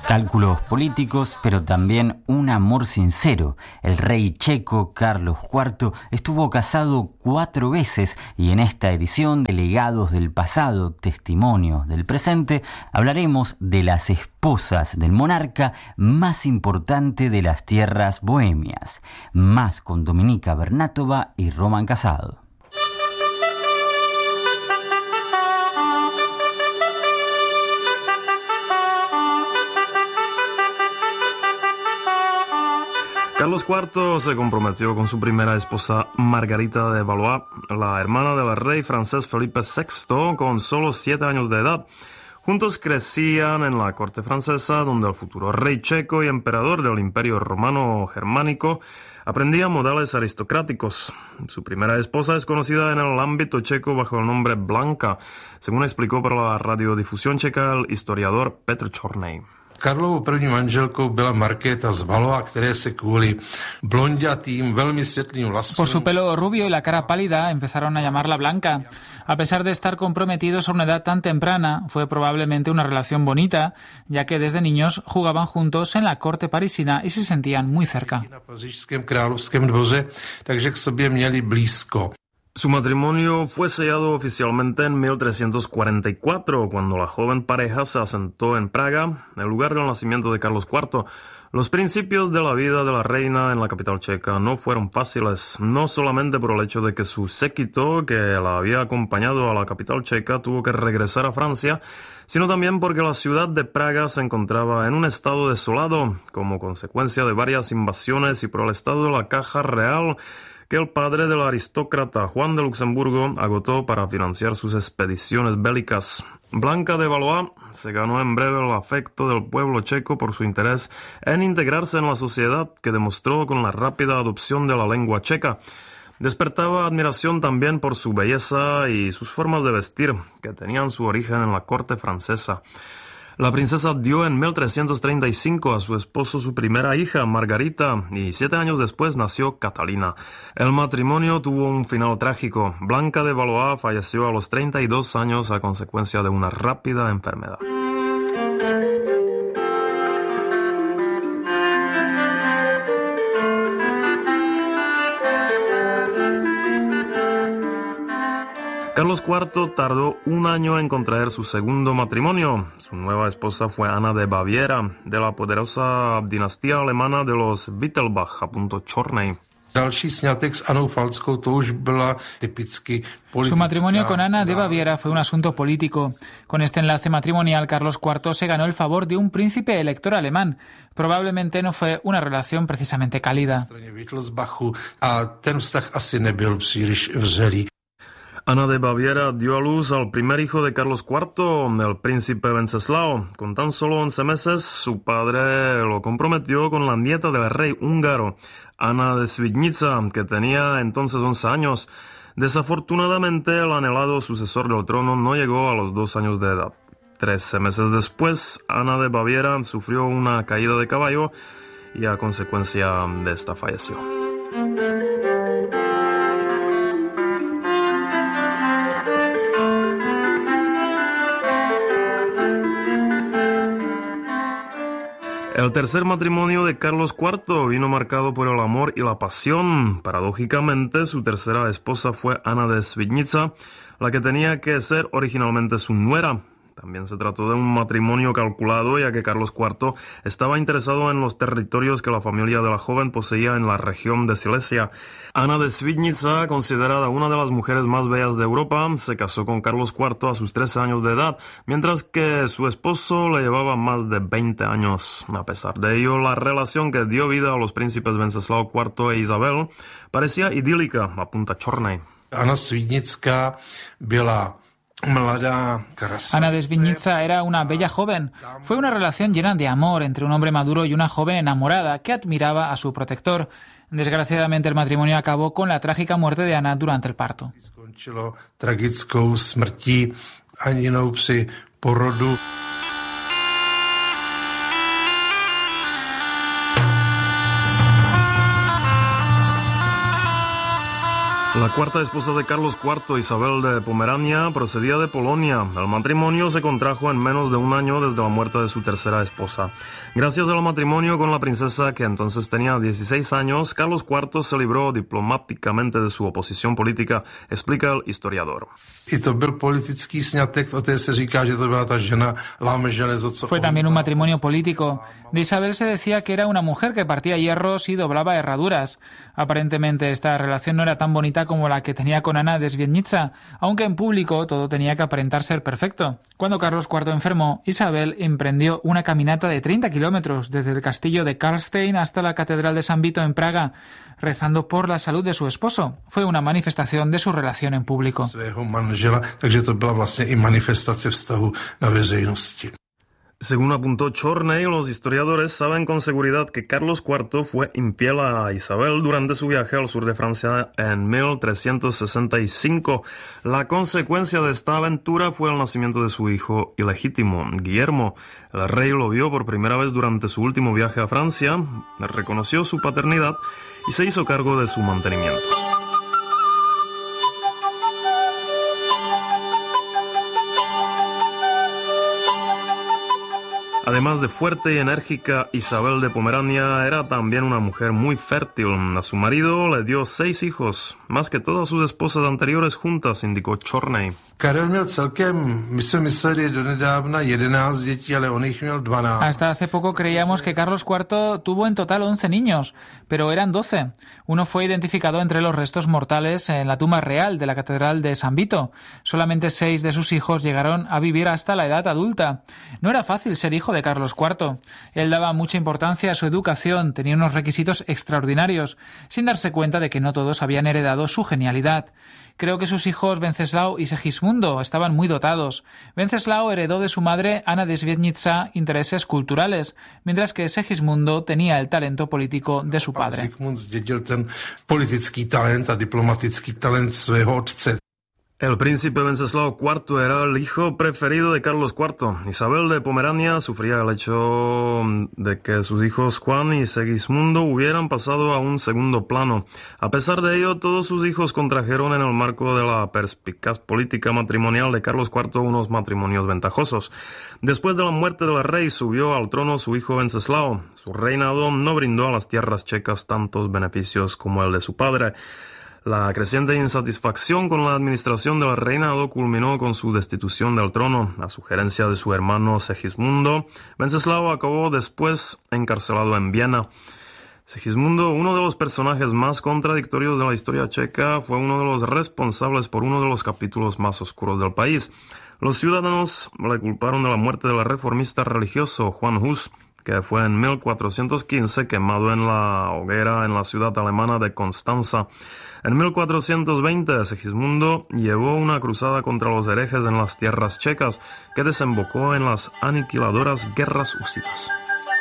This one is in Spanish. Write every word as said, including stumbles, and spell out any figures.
Cálculos políticos, pero también un amor sincero. El rey checo Carlos cuarto estuvo casado cuatro veces y en esta edición de Legados del Pasado, Testimonios del Presente, hablaremos de las esposas del monarca más importante de las tierras bohemias, más con Dominika Bernatova y Roman Casado. Carlos cuarto se comprometió con su primera esposa Margarita de Valois, la hermana del rey francés Felipe sexto, con solo siete años de edad. Juntos crecían en la corte francesa, donde el futuro rey checo y emperador del Imperio Romano Germánico aprendía modales aristocráticos. Su primera esposa es conocida en el ámbito checo bajo el nombre Blanka, según explicó para la radiodifusión checa el historiador Petr Čornej. Karlovou první manželkou byla Markéta z Valois, které se kvůli blondětým, velmi světlým vlasům... Por su pelo rubio y la cara pálida empezaron a llamarla Blanca. A pesar de estar comprometidos a una edad tan temprana, fue probablemente una relación bonita, ya que desde niños jugaban juntos en la corte parisina y se sentían muy cerca. Na pařížském královském dvoře, takže k sobě měli blízko. Su matrimonio fue sellado oficialmente en mil trescientos cuarenta y cuatro, cuando la joven pareja se asentó en Praga, el lugar del nacimiento de Carlos cuarto. Los principios de la vida de la reina en la capital checa no fueron fáciles, no solamente por el hecho de que su séquito, que la había acompañado a la capital checa, tuvo que regresar a Francia, sino también porque la ciudad de Praga se encontraba en un estado desolado, como consecuencia de varias invasiones y por el estado de la caja real, que el padre del aristócrata Juan de Luxemburgo agotó para financiar sus expediciones bélicas. Blanka de Valois se ganó en breve el afecto del pueblo checo por su interés en integrarse en la sociedad, que demostró con la rápida adopción de la lengua checa. Despertaba admiración también por su belleza y sus formas de vestir, que tenían su origen en la corte francesa. La princesa dio en mil trescientos treinta y cinco a su esposo su primera hija, Margarita, y siete años después nació Catalina. El matrimonio tuvo un final trágico. Blanka de Valois falleció a los treinta y dos años a consecuencia de una rápida enfermedad. Carlos cuarto tardó un año en contraer su segundo matrimonio. Su nueva esposa fue Ana de Baviera, de la poderosa dinastía alemana de los Wittelsbach, apuntó Čornej. Další sňatek s Anou Falckou, to už byla typicky politická. Su matrimonio con Ana de Baviera fue un asunto político. Con este enlace matrimonial, Carlos cuarto se ganó el favor de un príncipe elector alemán. Probablemente no fue una relación precisamente cálida. A ten vztah asi nebyl příliš vřelý. Ana de Baviera dio a luz al primer hijo de Carlos cuarto, el príncipe Wenceslao. Con tan solo once meses, su padre lo comprometió con la nieta del rey húngaro, Ana de Svidnica, que tenía entonces once años. Desafortunadamente, el anhelado sucesor del trono no llegó a los dos años de edad. Trece meses después, Ana de Baviera sufrió una caída de caballo y a consecuencia de esta falleció. El tercer matrimonio de Carlos cuarto vino marcado por el amor y la pasión. Paradójicamente, su tercera esposa fue Ana de Svidnica, la que tenía que ser originalmente su nuera. También se trató de un matrimonio calculado, ya que Carlos cuarto estaba interesado en los territorios que la familia de la joven poseía en la región de Silesia. Ana de Svidnica, considerada una de las mujeres más bellas de Europa, se casó con Carlos cuarto a sus trece años de edad, mientras que su esposo le llevaba más de veinte años. A pesar de ello, la relación que dio vida a los príncipes Wenceslao cuarto e Isabel parecía idílica, apunta Čornej. Ana Svidnická byla Ana de Svidnica era una bella joven. Fue una relación llena de amor entre un hombre maduro y una joven enamorada que admiraba a su protector. Desgraciadamente, el matrimonio acabó con la trágica muerte de Ana durante el parto. Skončilo tragickou smrtí aninou při porodu. La cuarta esposa de Carlos cuarto, Isabel de Pomerania, procedía de Polonia. El matrimonio se contrajo en menos de un año desde la muerte de su tercera esposa. Gracias al matrimonio con la princesa, que entonces tenía dieciséis años, Carlos cuarto se libró diplomáticamente de su oposición política, explica el historiador. Fue también un matrimonio político. De Isabel se decía que era una mujer que partía hierros y doblaba herraduras. Aparentemente esta relación no era tan bonita como la que tenía con Ana de Swietnica, aunque en público todo tenía que aparentar ser perfecto. Cuando Carlos cuarto enfermó, Isabel emprendió una caminata de treinta kilómetros desde el castillo de Karlstein hasta la catedral de San Vito en Praga, rezando por la salud de su esposo. Fue una manifestación de su relación en público. Según apuntó Chorney, los historiadores saben con seguridad que Carlos cuarto fue infiel a Isabel durante su viaje al sur de Francia en mil trescientos sesenta y cinco. La consecuencia de esta aventura fue el nacimiento de su hijo ilegítimo, Guillermo. El rey lo vio por primera vez durante su último viaje a Francia, reconoció su paternidad y se hizo cargo de su mantenimiento. Además de fuerte y enérgica, Isabel de Pomerania era también una mujer muy fértil. A su marido le dio seis hijos, más que todas sus esposas anteriores juntas, indicó Chorney. Hasta hace poco creíamos que Carlos cuarto tuvo en total once niños, pero eran doce. Uno fue identificado entre los restos mortales en la tumba real de la catedral de San Vito. Solamente seis de sus hijos llegaron a vivir hasta la edad adulta. No era fácil ser hijo de Carlos cuarto. Él daba mucha importancia a su educación, tenía unos requisitos extraordinarios, sin darse cuenta de que no todos habían heredado su genialidad. Creo que sus hijos Wenceslao y Segismundo estaban muy dotados. Wenceslao heredó de su madre, Ana de Swietnica, intereses culturales, mientras que Segismundo tenía el talento político de su padre. El príncipe Wenceslao cuarto era el hijo preferido de Carlos cuarto. Isabel de Pomerania sufría el hecho de que sus hijos Juan y Segismundo hubieran pasado a un segundo plano. A pesar de ello, todos sus hijos contrajeron en el marco de la perspicaz política matrimonial de Carlos cuarto unos matrimonios ventajosos. Después de la muerte del rey, subió al trono su hijo Wenceslao. Su reinado no brindó a las tierras checas tantos beneficios como el de su padre. La creciente insatisfacción con la administración del reinado culminó con su destitución del trono. A sugerencia de su hermano Segismundo, Wenceslao acabó después encarcelado en Viena. Segismundo, uno de los personajes más contradictorios de la historia checa, fue uno de los responsables por uno de los capítulos más oscuros del país. Los ciudadanos le culparon de la muerte del reformista religioso Juan Hus, que fue en mil cuatrocientos quince quemado en la hoguera en la ciudad alemana de Constanza. En mil cuatrocientos veinte, Segismundo llevó una cruzada contra los herejes en las tierras checas, que desembocó en las aniquiladoras guerras húsitas.